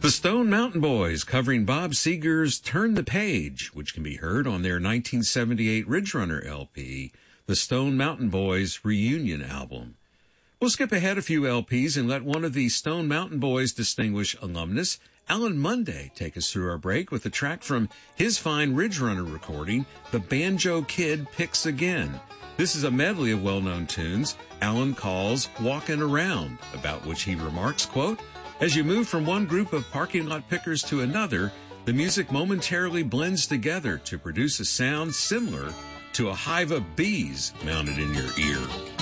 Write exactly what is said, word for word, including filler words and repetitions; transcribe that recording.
The Stone Mountain Boys covering Bob Seger's Turn the Page, which can be heard on their nineteen seventy-eight Ridge Runner L P, the Stone Mountain Boys Reunion Album. We'll skip ahead a few L Ps and let one of the Stone Mountain Boys' distinguished alumnus, Alan Monday, take us through our break with a track from his fine Ridge Runner recording, The Banjo Kid Picks Again. This is a medley of well-known tunes Alan calls Walkin' Around, about which he remarks, quote, "As you move from one group of parking lot pickers to another, the music momentarily blends together to produce a sound similar to a hive of bees mounted in your ear."